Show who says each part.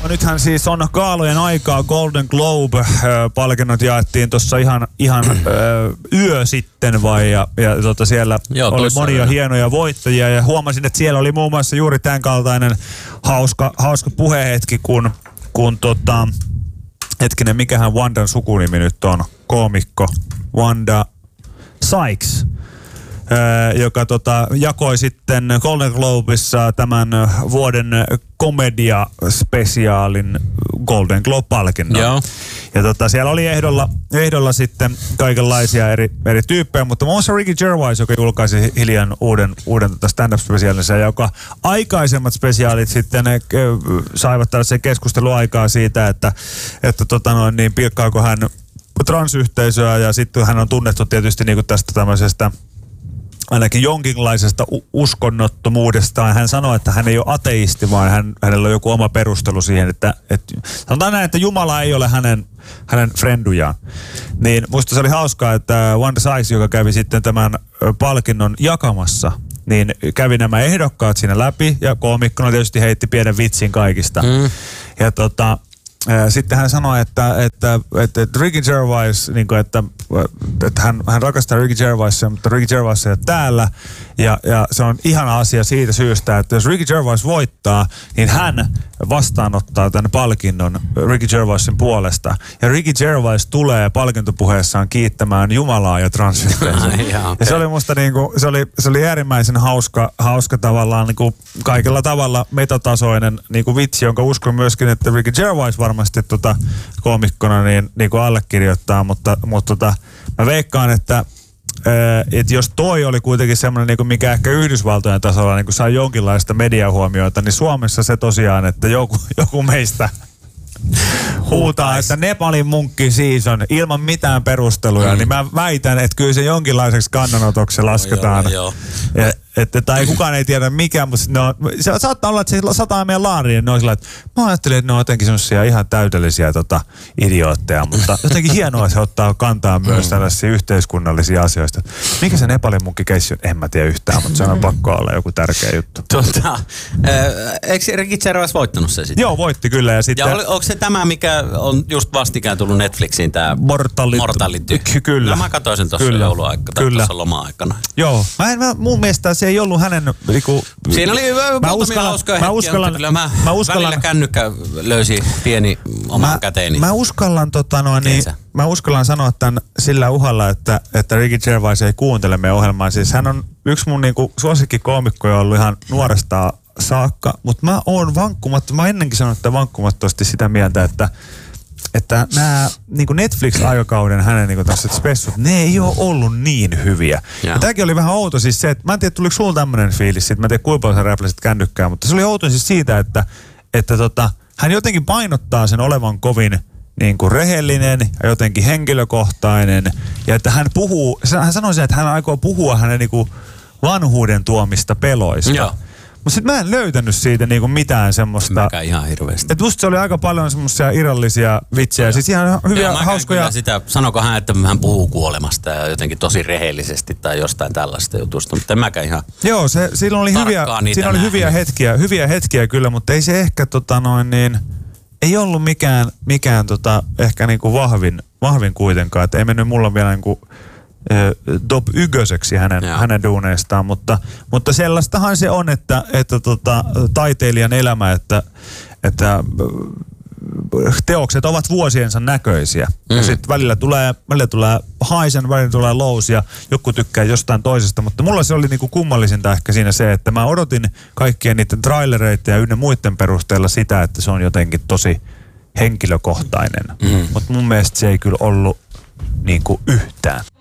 Speaker 1: No nythän siis on gaalojen aikaa. Golden Globe-palkinnot jaettiin tuossa ihan yö sitten ja siellä oli monia hienoja voittajia ja huomasin, että siellä oli muun muassa juuri tämän kaltainen hauska puhehetki, kun hetkinen, mikähän Wandan sukunimi nyt on? Koomikko Wanda Sykes, joka jakoi sitten Golden Globessa tämän vuoden komedia-spesiaalin Golden Globe-palkinnon. Joo. Ja siellä oli ehdolla sitten kaikenlaisia eri tyyppejä, mutta muun muassa Ricky Gervais, joka julkaisi hiljan uuden stand-up-spesiaalinsa, joka aikaisemmat spesiaalit sitten saivat tällaisen keskusteluaikaa siitä, että pilkkaako hän transyhteisöä, ja sitten hän on tunnettu tietysti niinku tästä tämmöisestä ainakin jonkinlaisesta uskonnottomuudestaan. Hän sanoi, että hän ei ole ateisti, vaan hänellä on joku oma perustelu siihen, että sanotaan näin, että Jumala ei ole hänen frendujaan. Niin musta se oli hauskaa, että Wanda Sykes, joka kävi sitten tämän palkinnon jakamassa, niin kävi nämä ehdokkaat siinä läpi, ja koomikkona tietysti heitti pienen vitsin kaikista. Ja sitten hän sanoi, että Ricky Gervais, niin kuin, että hän rakastaa Ricky Gervaisia, mutta Ricky Gervais ei ole täällä. Ja se on ihana asia siitä syystä, että jos Ricky Gervais voittaa, niin hän vastaanottaa tämän palkinnon Ricky Gervaisin puolesta. Ja Ricky Gervais tulee palkintopuheessaan kiittämään Jumalaa ja transyhteisöä. Ja se oli musta niinku, se oli äärimmäisen hauska tavallaan niinku kaikella tavalla metatasoinen niinku vitsi, jonka uskon myöskin, että Ricky Gervais varmasti koomikkona niinku allekirjoittaa, mutta mä veikkaan, että jos toi oli kuitenkin semmoinen, niin mikä ehkä Yhdysvaltojen tasolla niin sai jonkinlaista mediahuomiota, niin Suomessa se tosiaan, että joku meistä huutaa, että Nepalin munkki season ilman mitään perusteluja, niin mä väitän, että kyllä se jonkinlaiseksi kannanotoksi lasketaan. Tai kukaan ei tiedä mikä, mutta se saattaa olla, että se sataa meidän laariin, ja ne on sillä, että mä ajattelin, että ne on jotenkin semmosia ihan täydellisiä idiootteja, mutta jotenkin hienoa se ottaa kantaa myös tällaisia yhteiskunnallisia asioista. Mikä se Nepalin munkki-keissi on? En mä tiedä yhtään, mutta se on pakko olla joku tärkeä juttu.
Speaker 2: Eikö Ricky Gervais voittanut se sitten?
Speaker 1: Joo, voitti kyllä. Ja
Speaker 2: onko se tämä, mikä on just vastikään tullut Netflixiin, tämä Mortality?
Speaker 1: Kyllä.
Speaker 2: No, mä katsoin sen tuossa jouluaikana, tai tuossa loma-aikana.
Speaker 1: Joo, mun mielestä se ei ollut hänen
Speaker 2: siinä oli muutamia hauskoja hetkiä, mutta kyllä mä välillä kännykkä löysi pieni oman käteeni.
Speaker 1: Mä uskallan sanoa tämän sillä uhalla, että Ricky Gervais ei kuuntele meidän ohjelmaa. Siis hän on yksi mun suosikkikoomikkoja ollut ihan nuoresta saakka, mutta mä oon mä ennenkin sanonut, että vankkumattomasti sitä mieltä, että nämä Netflix-aikakauden hänen tämmöiset spessut, ne ei ole ollut niin hyviä. Ja tämäkin oli vähän outo siis se, että mä en tiedä, tuliko sulla tämmöinen fiilis siitä, mä en tiedä kuinka paljon sä räpläsit kännykkää, mutta se oli outo siis siitä, että hän jotenkin painottaa sen olevan kovin rehellinen ja jotenkin henkilökohtainen, ja että hän sanoi sen, että hän aikoo puhua hänen vanhuuden tuomista peloista. Joo. Mutta sitten mä en löytänyt siitä mitään semmoista.
Speaker 2: Mäkään ihan hirveästi.
Speaker 1: Että musta se oli aika paljon semmoisia irrallisia vitsejä. Siis ihan hyviä, hauskoja.
Speaker 2: Sitä, sanoko hän, että hän puhuu kuolemasta ja jotenkin tosi rehellisesti tai jostain tällaista jutusta. Mutta en mäkään ihan. Joo,
Speaker 1: siinä oli hyviä hetkiä kyllä, mutta ei se ehkä ei ollut mikään ehkä vahvin kuitenkaan. Että ei mennyt mulla vielä top ykköseksi hänen duuneistaan, mutta sellaistahan se on, että taiteilijan elämä, että teokset ovat vuosiensa näköisiä. Ja sitten välillä tulee haisen, välillä tulee lows ja joku tykkää jostain toisesta, mutta mulla se oli kummallisinta ehkä siinä se, että mä odotin kaikkien niiden trailereita ja ynnä muiden perusteella sitä, että se on jotenkin tosi henkilökohtainen. Mutta mun mielestä se ei kyllä ollut yhtään.